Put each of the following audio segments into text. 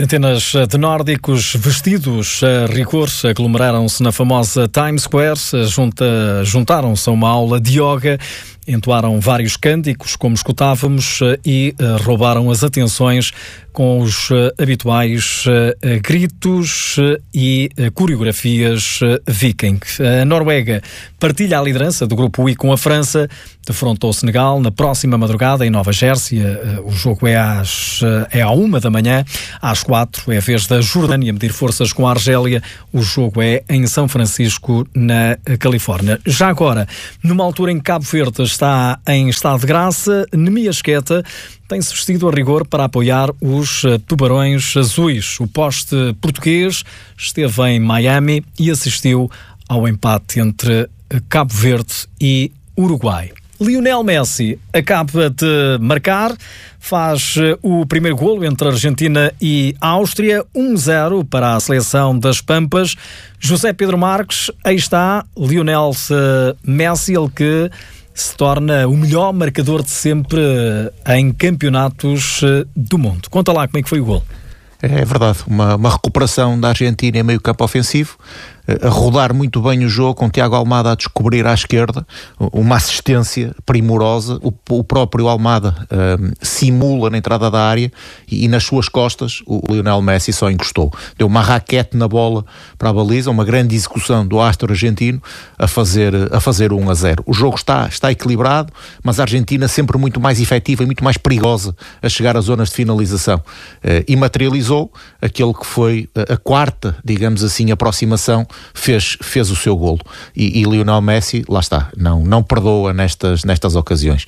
Centenas de nórdicos vestidos a rigor aglomeraram-se na famosa Times Square, juntaram-se a uma aula de yoga, entoaram vários cânticos, como escutávamos, e roubaram as atenções com os habituais gritos e coreografias viking. A Noruega partilha a liderança do grupo I com a França, defrontou o Senegal na próxima madrugada em Nova Jersey. O jogo é à 1 da manhã, às 4 é a vez da Jordânia medir forças com a Argélia. O jogo é em São Francisco, na Califórnia. Já agora, numa altura em que Cabo Verde está em estado de graça, Nemias Queta tem-se vestido a rigor para apoiar os Tubarões Azuis. O poste português esteve em Miami e assistiu ao empate entre Cabo Verde e Uruguai. Lionel Messi acaba de marcar, faz o primeiro golo entre a Argentina e a Áustria, 1-0 para a seleção das Pampas. José Pedro Marques, aí está Lionel Messi, ele que se torna o melhor marcador de sempre em campeonatos do mundo. Conta lá como é que foi o golo. É verdade, uma recuperação da Argentina em meio campo ofensivo, a rodar muito bem o jogo, com Tiago Almada a descobrir à esquerda, uma assistência primorosa. O próprio Almada simula na entrada da área e nas suas costas o Lionel Messi só encostou. Deu uma raquete na bola para a baliza, uma grande execução do astro argentino a fazer 1-0. O jogo está equilibrado, mas a Argentina sempre muito mais efetiva e muito mais perigosa a chegar às zonas de finalização. E materializou aquele que foi a quarta, digamos assim, aproximação, fez o seu golo. E Lionel Messi, lá está, não perdoa nestas ocasiões.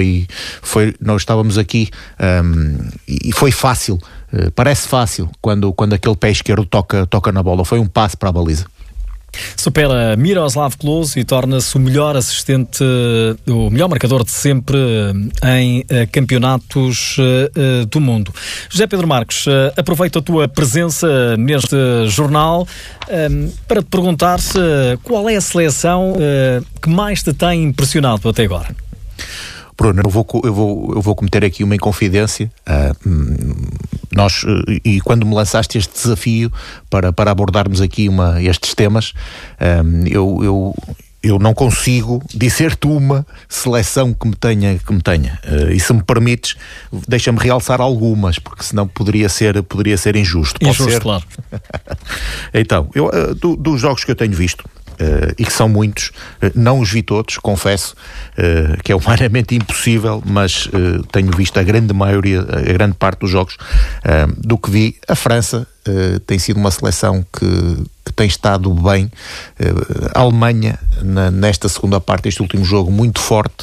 Nós estávamos aqui e foi fácil, parece fácil quando aquele pé esquerdo toca na bola. Foi um passe para a baliza. Supera Miroslav Klose e torna-se o melhor assistente, o melhor marcador de sempre em campeonatos do mundo. José Pedro Marques, aproveito a tua presença neste jornal para te perguntar qual é a seleção que mais te tem impressionado até agora. Bruno, eu vou cometer aqui uma inconfidência. E quando me lançaste este desafio para abordarmos aqui estes temas, eu não consigo dizer-te uma seleção que me tenha. E se me permites, deixa-me realçar algumas, porque senão poderia ser injusto. Pode ser? Claro. Então, dos jogos que eu tenho visto, e que são muitos, não os vi todos, confesso, que é humanamente impossível, mas tenho visto a grande maioria, a grande parte dos jogos do que vi. A França tem sido uma seleção que tem estado bem. A Alemanha, nesta segunda parte deste último jogo, muito forte.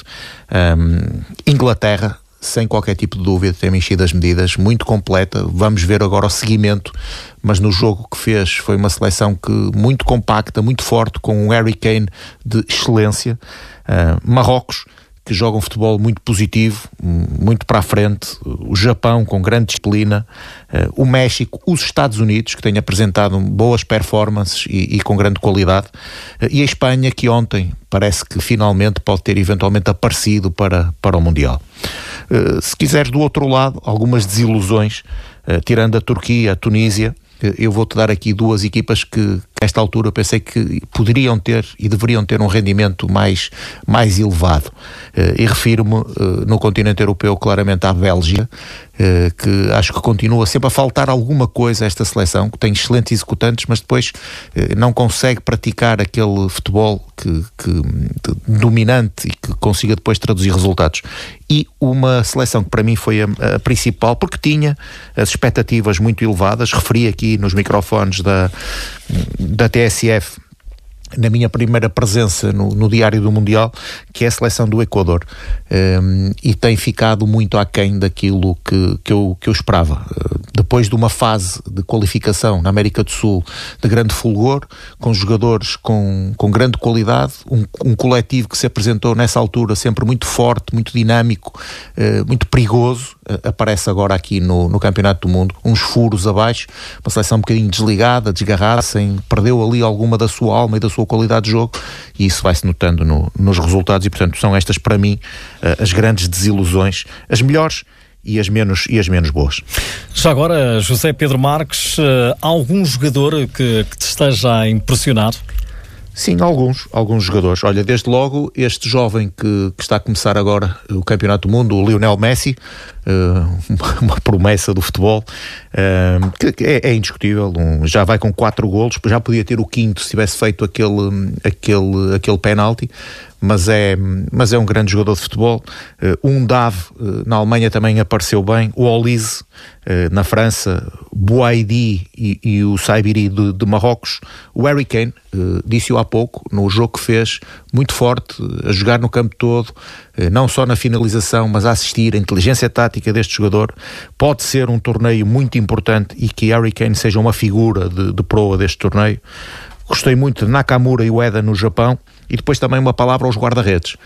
Inglaterra, sem qualquer tipo de dúvida, tem mexido as medidas, muito completa. Vamos ver agora o seguimento, mas no jogo que fez foi uma seleção muito compacta, muito forte, com um Harry Kane de excelência. Marrocos, que joga um futebol muito positivo, muito para a frente. O Japão, com grande disciplina. O México, os Estados Unidos, que têm apresentado boas performances e com grande qualidade. E a Espanha, que ontem parece que finalmente pode ter eventualmente aparecido para o Mundial. Se quiseres, do outro lado, algumas desilusões, tirando a Turquia, a Tunísia. Eu vou-te dar aqui duas equipas que nesta altura eu pensei que poderiam ter e deveriam ter um rendimento mais elevado. E refiro-me no continente europeu claramente à Bélgica, que acho que continua sempre a faltar alguma coisa a esta seleção, que tem excelentes executantes, mas depois não consegue praticar aquele futebol dominante e que consiga depois traduzir resultados. E uma seleção que para mim foi a principal, porque tinha as expectativas muito elevadas, referi aqui nos microfones da TSF, na minha primeira presença no Diário do Mundial, que é a seleção do Equador, e tem ficado muito aquém daquilo que eu esperava. Depois de uma fase de qualificação na América do Sul de grande fulgor, com jogadores com grande qualidade, um coletivo que se apresentou nessa altura sempre muito forte, muito dinâmico, muito perigoso, aparece agora aqui no Campeonato do Mundo, uns furos abaixo, uma seleção um bocadinho desligada, desgarrada, perdeu ali alguma da sua alma e da sua qualidade de jogo, e isso vai-se notando nos resultados. E portanto são estas para mim as grandes desilusões. As melhores, e as menos boas. Já agora, José Pedro Marques, algum jogador que te esteja a impressionar? Sim, alguns jogadores. Olha, desde logo este jovem que está a começar agora o Campeonato do Mundo, o Lionel Messi, uma promessa do futebol, que é indiscutível, já vai com 4 golos, já podia ter o 5º se tivesse feito aquele penalti, mas é um grande jogador de futebol. Dav na Alemanha também apareceu bem, o Olise na França, Bouaidi e o Saibiri de Marrocos, o Harry Kane, disse-o há pouco, no jogo que fez, muito forte, a jogar no campo todo, não só na finalização, mas a assistir, a inteligência tática deste jogador. Pode ser um torneio muito importante e que Harry Kane seja uma figura de proa deste torneio. Gostei muito de Nakamura e Ueda no Japão. E depois também uma palavra aos guarda-redes.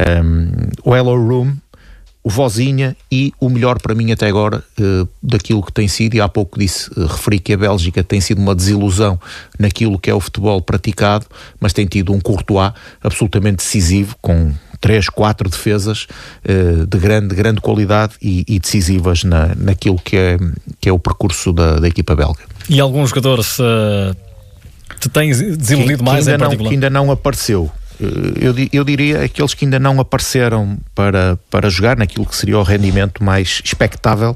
O Hello Room, o Vozinha e o melhor para mim até agora daquilo que tem sido, e há pouco referi que a Bélgica tem sido uma desilusão naquilo que é o futebol praticado, mas tem tido um Courtois absolutamente decisivo, com 3, 4 defesas de grande qualidade e decisivas naquilo que é o percurso da equipa belga. E alguns jogadores te têm desiludido mais em particular? Que ainda não apareceu. Eu diria aqueles que ainda não apareceram para jogar naquilo que seria o rendimento mais expectável.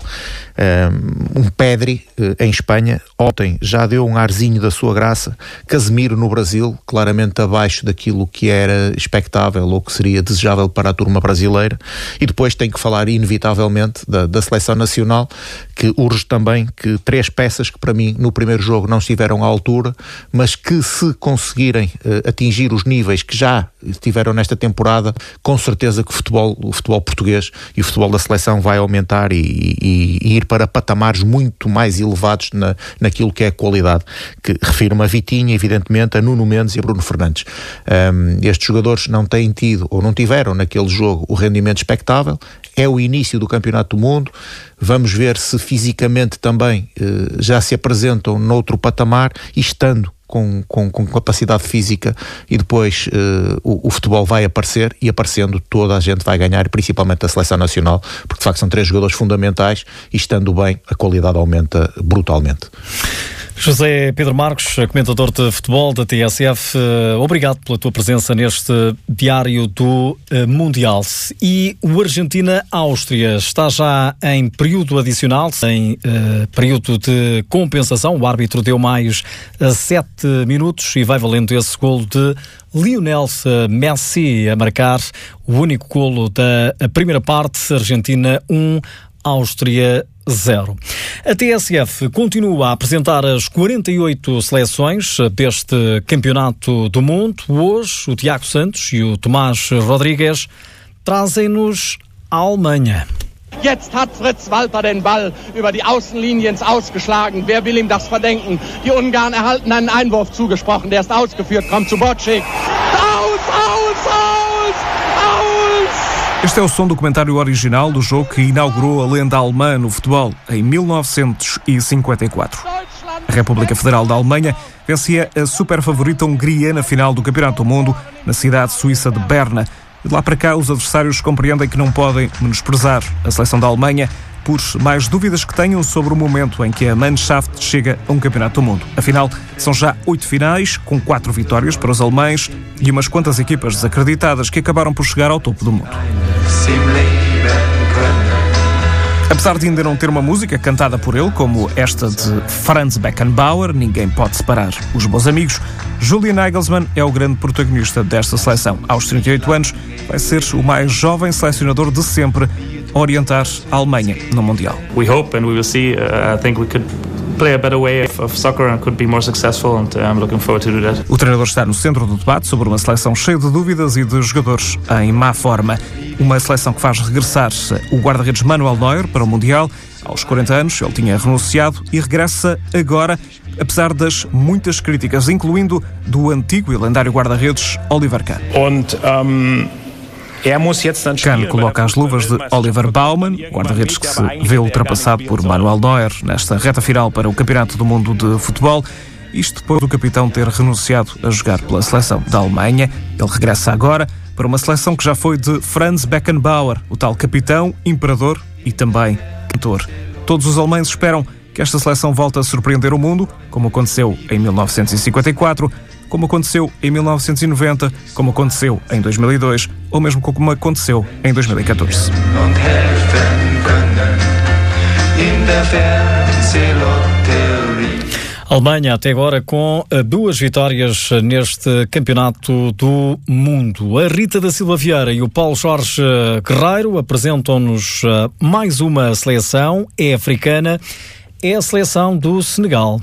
Um Pedri em Espanha ontem já deu um arzinho da sua graça. Casemiro no Brasil, claramente abaixo daquilo que era expectável ou que seria desejável para a turma brasileira. E depois tem que falar inevitavelmente da seleção nacional, que urge também que 3 peças que para mim no primeiro jogo não estiveram à altura, mas que se conseguirem atingir os níveis que já estiveram nesta temporada, com certeza que o futebol português e o futebol da seleção vai aumentar e ir para patamares muito mais elevados naquilo que é a qualidade, que refiro-me a Vitinha, evidentemente, a Nuno Mendes e a Bruno Fernandes. Estes jogadores não têm tido ou não tiveram naquele jogo o rendimento expectável. É o início do Campeonato do Mundo, vamos ver se fisicamente também já se apresentam noutro patamar e estando com capacidade física, e depois o futebol vai aparecer, e aparecendo toda a gente vai ganhar, principalmente a seleção nacional, porque de facto são 3 jogadores fundamentais e estando bem a qualidade aumenta brutalmente. José Pedro Marques, comentador de futebol da TSF, obrigado pela tua presença neste Diário do Mundial. E o Argentina-Áustria está já em período adicional, em período de compensação. O árbitro deu mais 7 minutos e vai valendo esse golo de Lionel Messi a marcar o único golo da primeira parte. Argentina 1, Áustria 0. A TSF continua a apresentar as 48 seleções deste Campeonato do Mundo. Hoje, o Tiago Santos e o Tomás Rodrigues trazem-nos a Alemanha. Jetzt hat Fritz Walter den Ball über die Außenlinie ins Ausgeschlagen. Wer will ihm das verdenken? Die Ungarn erhalten einen Einwurf zugesprochen. Der ist ausgeführt, kommt zu Bocik. Aus! Este é o som do comentário original do jogo que inaugurou a lenda alemã no futebol em 1954. A República Federal da Alemanha vencia a super favorita Hungria na final do Campeonato do Mundo na cidade suíça de Berna. E de lá para cá os adversários compreendem que não podem menosprezar a seleção da Alemanha por mais dúvidas que tenham sobre o momento em que a Mannschaft chega a um Campeonato do Mundo. Afinal, são já 8 finais, com 4 vitórias para os alemães e umas quantas equipas desacreditadas que acabaram por chegar ao topo do mundo. Apesar de ainda não ter uma música cantada por ele, como esta de Franz Beckenbauer, Ninguém Pode Separar os Bons Amigos, Julian Nagelsmann é o grande protagonista desta seleção. Aos 38 anos, vai ser o mais jovem selecionador de sempre a orientar a Alemanha no Mundial. We hope and we will see. I think we could play a better way of soccer and could be more successful, and I'm looking forward to do that. O treinador está no centro do debate sobre uma seleção cheia de dúvidas e de jogadores em má forma. Uma seleção que faz regressar o guarda-redes Manuel Neuer para o Mundial. Aos 40 anos, ele tinha renunciado e regressa agora, apesar das muitas críticas, incluindo do antigo e lendário guarda-redes Oliver Kahn. Kahn coloca as luvas de Oliver Baumann, guarda-redes que se vê ultrapassado por Manuel Neuer nesta reta final para o Campeonato do Mundo de Futebol. Isto depois do capitão ter renunciado a jogar pela seleção da Alemanha. Ele regressa agora para uma seleção que já foi de Franz Beckenbauer, o tal capitão, imperador e também Todos os alemães esperam que esta seleção volte a surpreender o mundo, como aconteceu em 1954, como aconteceu em 1990, como aconteceu em 2002 ou mesmo como aconteceu em 2014. A Alemanha até agora com 2 vitórias neste campeonato do mundo. A Rita da Silva Vieira e o Paulo Jorge Guerreiro apresentam-nos mais uma seleção, é africana, é a seleção do Senegal.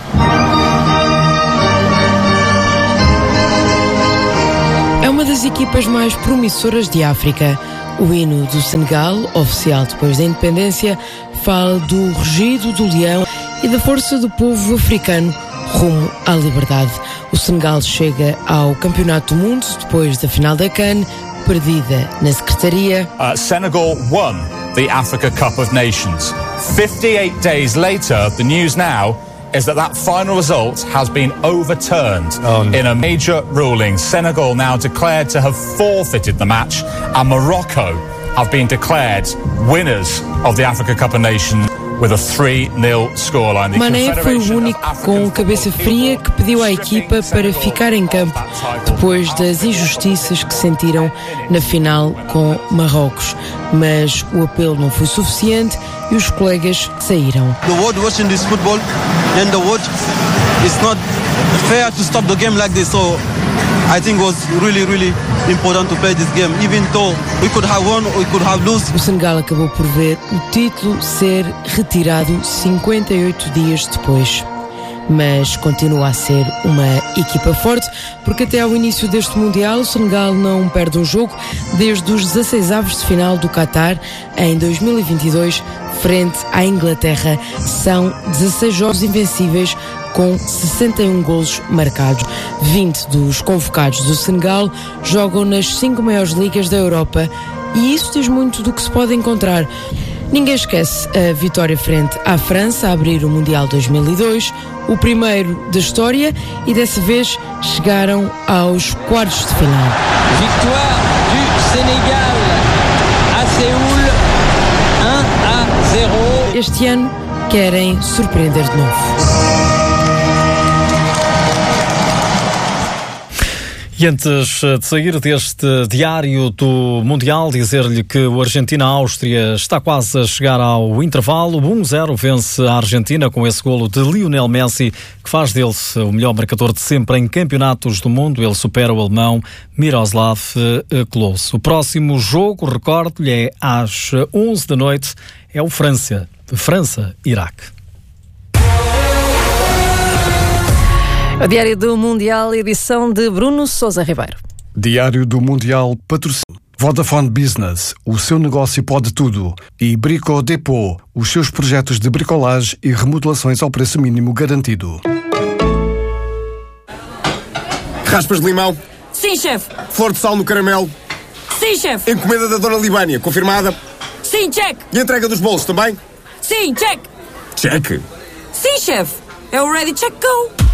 É uma das equipas mais promissoras de África. O hino do Senegal, oficial depois da independência, fala do rugido do leão e da força do povo africano rumo à liberdade. O Senegal chega ao Campeonato do Mundo depois da final da CAN, perdida na secretaria. Senegal won the Africa Cup of Nations. 58 days later, the news now is that final result has been overturned in a major ruling. Senegal now declared to have forfeited the match, and Morocco have been declared winners of the Africa Cup of Nations with a 3-0 scoreline. Mané foi o único com cabeça fria que pediu à equipa para ficar em campo depois das injustiças que sentiram na final com Marrocos. Mas o apelo não foi suficiente e os colegas saíram. The world watching this football and the world it's not fair to stop the game like this, so I think it was really important to play this game, even though we could have won, we could have lost. O Senegal acabou por ver o título ser retirado 58 dias depois. Mas continua a ser uma equipa forte, porque até ao início deste Mundial o Senegal não perde um jogo desde os 16 avos de final do Qatar em 2022 frente à Inglaterra. São 16 jogos invencíveis com 61 golos marcados. 20 dos convocados do Senegal jogam nas 5 maiores ligas da Europa e isso diz muito do que se pode encontrar. Ninguém esquece a vitória frente à França a abrir o Mundial 2002, o primeiro da história, e dessa vez chegaram aos quartos de final. Vitória do Senegal a Seul, 1-0. Este ano querem surpreender de novo. E antes de sair deste diário do Mundial, dizer-lhe que o Argentina-Áustria está quase a chegar ao intervalo. 1-0 vence a Argentina com esse golo de Lionel Messi, que faz dele o melhor marcador de sempre em campeonatos do mundo. Ele supera o alemão Miroslav Klose. O próximo jogo, recordo-lhe, é às 11 da noite, é o França-Iraque. O Diário do Mundial, edição de Bruno Sousa Ribeiro. Diário do Mundial, patrocínio. Vodafone Business, o seu negócio pode tudo. E Brico Depot, os seus projetos de bricolagem e remodelações ao preço mínimo garantido. Raspas de limão? Sim, chefe. Flor de sal no caramelo? Sim, chefe. Encomenda da Dona Libânia, confirmada? Sim, check. E a entrega dos bolos também? Sim, check. Check. Sim, chefe. É o Ready Check Go.